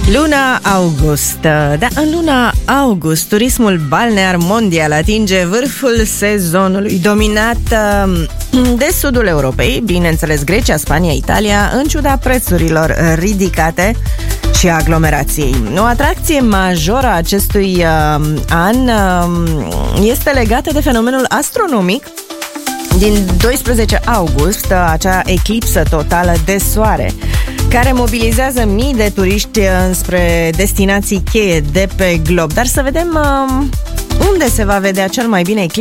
Luna august. Da, în luna august, turismul balnear mondial atinge vârful sezonului, dominat de sudul Europei, bineînțeles Grecia, Spania, Italia, în ciuda prețurilor ridicate și aglomerației. O atracție majoră a acestui an este legată de fenomenul astronomic din 12 august, acea eclipsă totală de soare, care mobilizează mii de turiști înspre destinații cheie de pe glob. Dar să vedem unde se va vedea cel mai bine eclipsa.